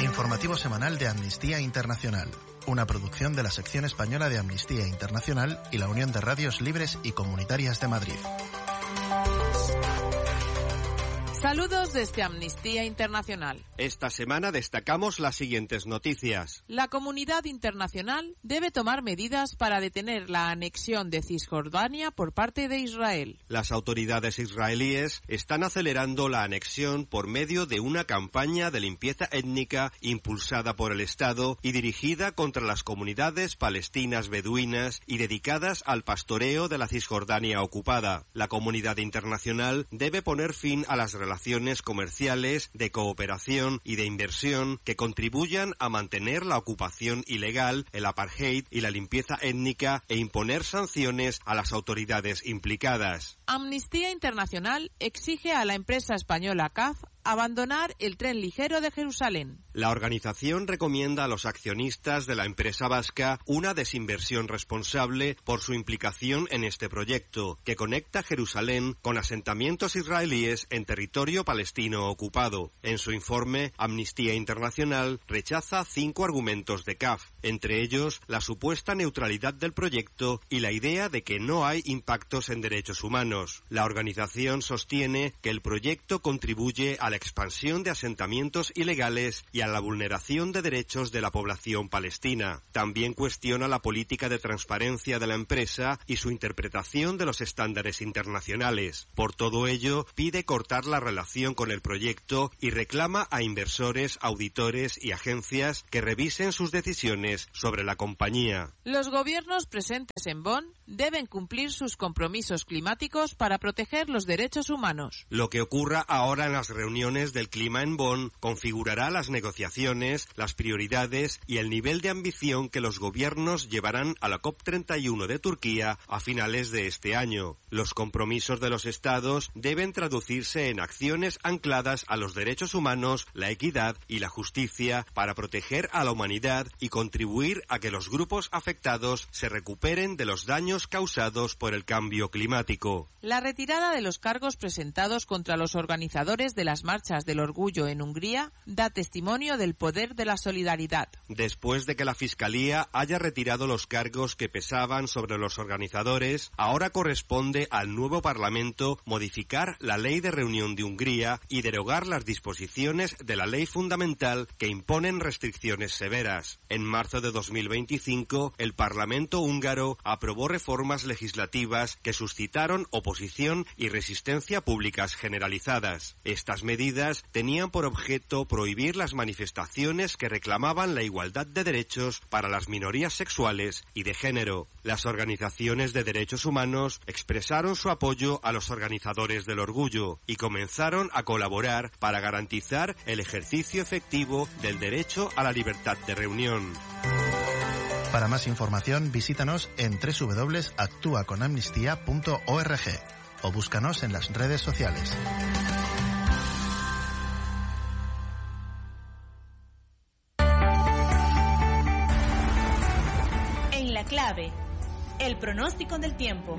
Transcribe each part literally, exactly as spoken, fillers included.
Informativo semanal de Amnistía Internacional, una producción de la sección española de Amnistía Internacional y la Unión de Radios Libres y Comunitarias de Madrid. Saludos desde Amnistía Internacional. Esta semana destacamos las siguientes noticias. La comunidad internacional debe tomar medidas para detener la anexión de Cisjordania por parte de Israel. Las autoridades israelíes están acelerando la anexión por medio de una campaña de limpieza étnica impulsada por el Estado y dirigida contra las comunidades palestinas beduinas y dedicadas al pastoreo de la Cisjordania ocupada. La comunidad internacional debe poner fin a las relaciones relaciones comerciales, de cooperación y de inversión que contribuyan a mantener la ocupación ilegal, el apartheid y la limpieza étnica e imponer sanciones a las autoridades implicadas. Amnistía Internacional exige a la empresa española C A F abandonar el tren ligero de Jerusalén. La organización recomienda a los accionistas de la empresa vasca una desinversión responsable por su implicación en este proyecto, que conecta Jerusalén con asentamientos israelíes en territorio palestino ocupado. En su informe, Amnistía Internacional rechaza cinco argumentos de C A F, entre ellos la supuesta neutralidad del proyecto y la idea de que no hay impactos en derechos humanos. La organización sostiene que el proyecto contribuye a la expansión de asentamientos ilegales y a la vulneración de derechos de la población palestina. También cuestiona la política de transparencia de la empresa y su interpretación de los estándares internacionales. Por todo ello, pide cortar la relación con el proyecto y reclama a inversores, auditores y agencias que revisen sus decisiones sobre la compañía. Los gobiernos presentes en Bonn deben cumplir sus compromisos climáticos para proteger los derechos humanos. Lo que ocurra ahora en las reuniones del clima en Bonn configurará las negociaciones, las prioridades y el nivel de ambición que los gobiernos llevarán a la COP treinta y uno de Turquía a finales de este año. Los compromisos de los estados deben traducirse en acciones ancladas a los derechos humanos, la equidad y la justicia para proteger a la humanidad y contribuir a que los grupos afectados se recuperen de los daños causados por el cambio climático. La retirada de los cargos presentados contra los organizadores de las marchas del orgullo en Hungría da testimonio del poder de la solidaridad. Después de que la Fiscalía haya retirado los cargos que pesaban sobre los organizadores, ahora corresponde al nuevo Parlamento modificar la Ley de Reunión de Hungría y derogar las disposiciones de la ley fundamental que imponen restricciones severas. En marzo de dos mil veinticinco, el Parlamento húngaro aprobó reformas legislativas que suscitaron oposición y resistencia públicas generalizadas. Estas medidas tenían por objeto prohibir las manifestaciones que reclamaban la igualdad de derechos para las minorías sexuales y de género. Las organizaciones de derechos humanos expresaron su apoyo a los organizadores del orgullo y comenzaron a colaborar para garantizar el ejercicio efectivo del derecho a la libertad de reunión. Para más información, visítanos en doble u doble u doble u punto actúa con amnistía punto org o búscanos en las redes sociales. En la clave, el pronóstico del tiempo.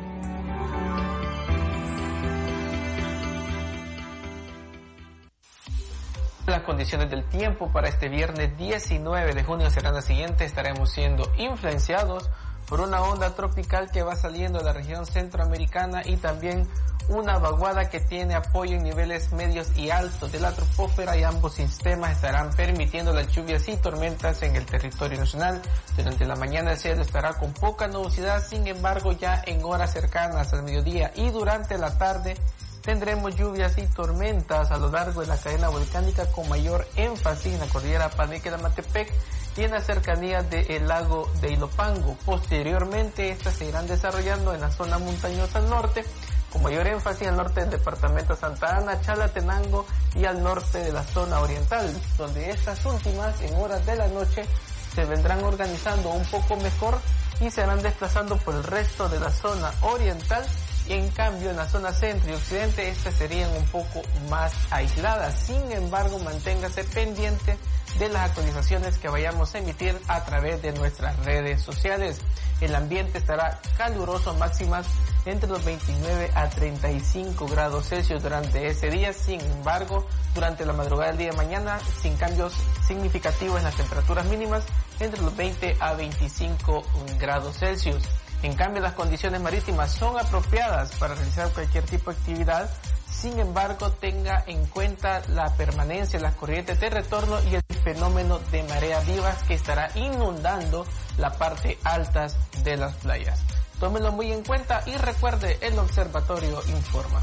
Las condiciones del tiempo para este viernes diecinueve de junio serán las siguientes. Estaremos siendo influenciados por una onda tropical que va saliendo de la región centroamericana y también una vaguada que tiene apoyo en niveles medios y altos de la troposfera, y ambos sistemas estarán permitiendo las lluvias y tormentas en el territorio nacional. Durante la mañana el cielo estará con poca nubosidad, sin embargo ya en horas cercanas al mediodía y durante la tarde tendremos lluvias y tormentas a lo largo de la cadena volcánica, con mayor énfasis en la cordillera Paneque de Amatepec y en la cercanía del lago de Ilopango. Posteriormente, estas se irán desarrollando en la zona montañosa al norte, con mayor énfasis al norte del departamento de Santa Ana, Chalatenango y al norte de la zona oriental, donde estas últimas en horas de la noche se vendrán organizando un poco mejor y se van desplazando por el resto de la zona oriental, y en cambio en la zona centro y occidente estas serían un poco más aisladas. Sin embargo, manténgase pendiente de las actualizaciones que vayamos a emitir a través de nuestras redes sociales. El ambiente estará caluroso, máximas entre los veintinueve a treinta y cinco grados Celsius durante ese día. Sin embargo, durante la madrugada del día de mañana, sin cambios significativos en las temperaturas mínimas, entre los veinte a veinticinco grados Celsius. En cambio, las condiciones marítimas son apropiadas para realizar cualquier tipo de actividad. Sin embargo, tenga en cuenta la permanencia de las corrientes de retorno y el fenómeno de mareas vivas que estará inundando la parte altas de las playas. Tómenlo muy en cuenta y recuerde, el Observatorio informa.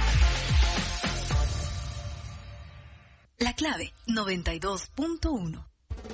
La Clave noventa y dos punto uno.